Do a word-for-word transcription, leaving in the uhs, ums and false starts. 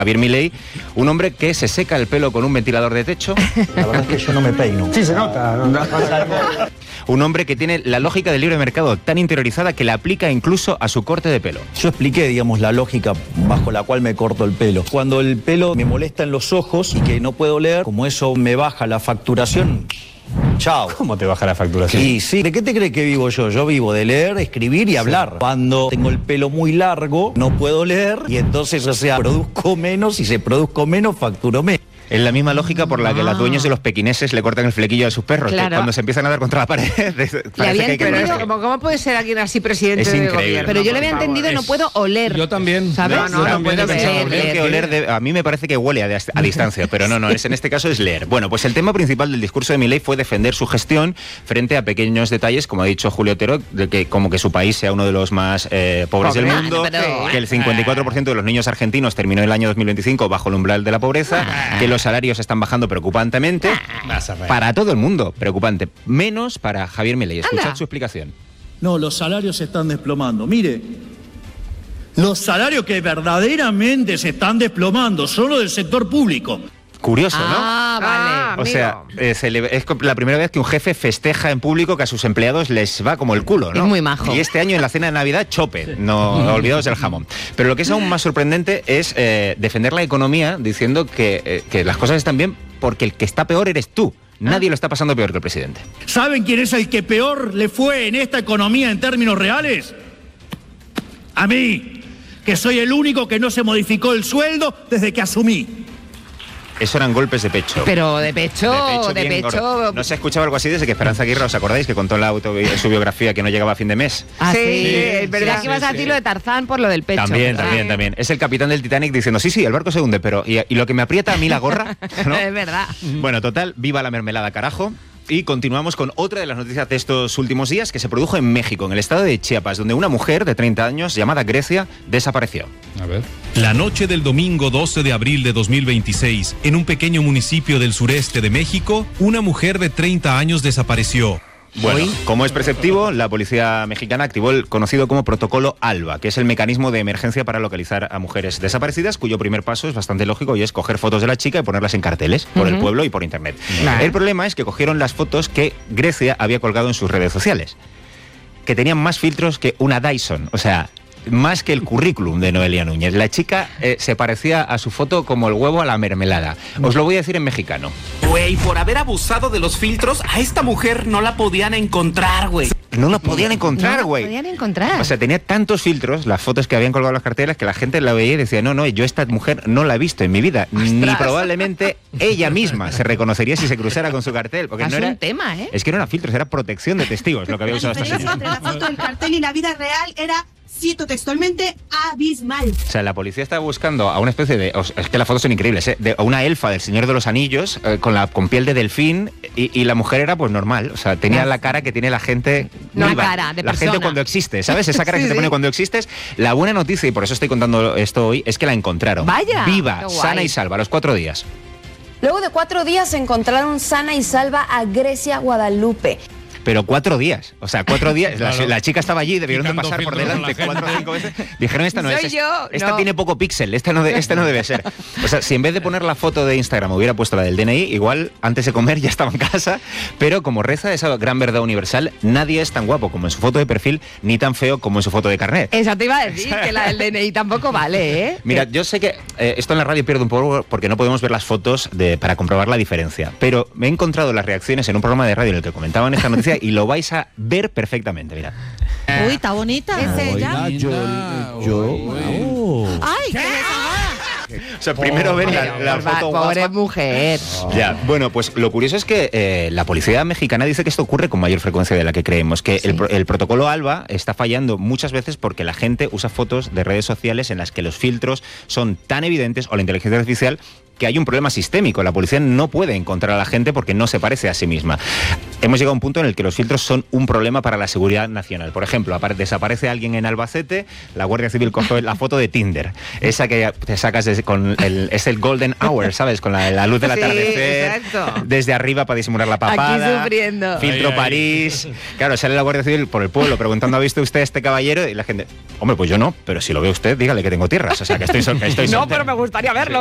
Javier Milei, un hombre que se seca el pelo con un ventilador de techo. La verdad es que yo no me peino. Sí, se nota. Un hombre que tiene la lógica del libre mercado tan interiorizada que la aplica incluso a su corte de pelo. Yo expliqué, digamos, la lógica bajo la cual me corto el pelo. Cuando el pelo me molesta en los ojos y que no puedo leer, como eso me baja la facturación, chao. ¿Cómo te baja la facturación? Y sí, ¿de qué te crees que vivo yo? Yo vivo de leer, escribir y hablar. Cuando tengo el pelo muy largo, no puedo leer y entonces, o sea, produzco menos y si produzco menos, facturo menos. Es la misma lógica por la que ah. los dueños de los pequineses le cortan el flequillo a sus perros. Claro. Que cuando se empiezan a dar contra la pared, parece que hay que... Pero ¿cómo, ¿Cómo puede ser alguien así presidente es de increíble. gobierno? Pero yo le había entendido, es... no puedo oler. Yo también. ¿Sabes? No, no, no, no también puedo leer, leer. Que oler de, a mí me parece que huele a, a distancia, pero no, no, es, en este caso es leer. Bueno, pues el tema principal del discurso de Milei fue defender su gestión frente a pequeños detalles, como ha dicho Julio Otero, de que como que su país sea uno de los más eh, pobres Pobre, del mundo, pero... que el cincuenta y cuatro por ciento de los niños argentinos terminó el año dos mil veinticinco bajo el umbral de la pobreza, que los salarios están bajando preocupantemente, para todo el mundo, preocupante, menos para Javier Milei. Escuchad Anda. su explicación. No, los salarios se están desplomando. Mire, los salarios que verdaderamente se están desplomando son los del sector público. Curioso, ¿no? Ah, vale. O amigo. sea, eh, se le, es la primera vez que un jefe festeja en público que a sus empleados les va como el culo, ¿no? Es muy majo. Y este año en la cena de Navidad, chope, no olvidados del jamón. Pero lo que es aún más sorprendente es eh, defender la economía diciendo que, eh, que las cosas están bien porque el que está peor eres tú. Nadie lo está pasando peor que el presidente. ¿Saben quién es el que peor le fue en esta economía en términos reales? A mí, que soy el único que no se modificó el sueldo desde que asumí. Eso eran golpes de pecho. Pero de pecho, de pecho... De pecho... ¿No se ha escuchado algo así desde que Esperanza Aguirre, os acordáis, que contó en la auto, su biografía que no llegaba a fin de mes? Ah, sí, sí, es verdad sí, que ibas sí, a sí. decir lo de Tarzán por lo del pecho. También, ¿verdad? también, también. Es el capitán del Titanic diciendo, sí, sí, el barco se hunde, pero... ¿Y, y lo que me aprieta a mí la gorra? ¿No? Es verdad. Bueno, total, viva la mermelada, carajo. Y continuamos con otra de las noticias de estos últimos días que se produjo en México, en el estado de Chiapas, donde una mujer de treinta años llamada Grecia desapareció. A ver. La noche del domingo doce de abril de dos mil veintiséis, en un pequeño municipio del sureste de México, una mujer de treinta años desapareció. Bueno, como es preceptivo, la policía mexicana activó el conocido como Protocolo ALBA, que es el mecanismo de emergencia para localizar a mujeres desaparecidas, cuyo primer paso es bastante lógico y es coger fotos de la chica y ponerlas en carteles por uh-huh. el pueblo y por internet. Nah. El problema es que cogieron las fotos que Grecia había colgado en sus redes sociales, que tenían más filtros que una Dyson, o sea... más que el currículum de Noelia Núñez. La chica eh, se parecía a su foto como el huevo a la mermelada. Os lo voy a decir en mexicano. Güey, por haber abusado de los filtros, a esta mujer no la podían encontrar, güey. No la podían encontrar, güey. No la podían encontrar. O sea, tenía tantos filtros, las fotos que habían colgado las carteras, que la gente la veía y decía, no, no, yo esta mujer no la he visto en mi vida. ¡Ostras! Ni probablemente ella misma se reconocería si se cruzara con su cartel. Porque es no era un tema, ¿eh? Es que no eran filtros, era protección de testigos lo que había usado esta señora. Entre la foto del cartel y la vida real era... cito textualmente, abismal. O sea, la policía estaba buscando a una especie de... Es que las fotos son increíbles, ¿eh? De, a una elfa del Señor de los Anillos eh, con la con piel de delfín y, y la mujer era pues normal. O sea, tenía la cara que tiene la gente... No viva, cara, de la persona. gente cuando existe, ¿sabes? Esa cara sí, que se te sí. pone cuando existes. La buena noticia, y por eso estoy contando esto hoy, es que la encontraron. Vaya. Viva, sana y salva, a los cuatro días. Luego de cuatro días encontraron sana y salva a Grecia Guadalupe. Pero cuatro días, o sea, cuatro días, claro. la, la chica estaba allí, debieron de pasar por delante cuatro o cinco veces, dijeron esta no Soy es, yo, esta no. tiene poco píxel, esta no, de, esta no debe ser. O sea, si en vez de poner la foto de Instagram hubiera puesto la del D N I, igual antes de comer ya estaba en casa, pero como reza esa gran verdad universal, nadie es tan guapo como en su foto de perfil, ni tan feo como en su foto de carnet. Eso te iba a decir, que la del D N I tampoco vale, ¿eh? Mira, yo sé que eh, esto en la radio pierde un poco porque no podemos ver las fotos de, para comprobar la diferencia, pero me he encontrado las reacciones en un programa de radio en el que comentaban esta noticia y lo vais a ver perfectamente, mirad. Uy, está bonita. ¿Es ella? Yo, yo, oh. Ay, ¿qué es eso? O sea, primero ven la, la Pobre- foto Pobre guapa. mujer. Ya, bueno, pues lo curioso es que eh, la policía mexicana dice que esto ocurre con mayor frecuencia de la que creemos, que Sí. el, pro- el protocolo ALBA está fallando muchas veces porque la gente usa fotos de redes sociales en las que los filtros son tan evidentes o la inteligencia artificial que hay un problema sistémico. La policía no puede encontrar a la gente porque no se parece a sí misma. Hemos llegado a un punto en el que los filtros son un problema para la seguridad nacional. Por ejemplo, desaparece alguien en Albacete, la Guardia Civil coge la foto de Tinder, esa que te sacas desde, con el, es el golden hour, ¿sabes? Con la, la luz del Sí, atardecer, exacto. desde arriba para disimular la papada. Aquí sufriendo. Filtro Ay, ay. París. Claro, sale la Guardia Civil por el pueblo preguntando, ¿ha visto usted a este caballero? Y la gente, hombre, pues yo no, pero si lo ve usted, dígale que tengo tierras. O sea, que estoy, sol- que estoy No, soltero. pero me gustaría verlo.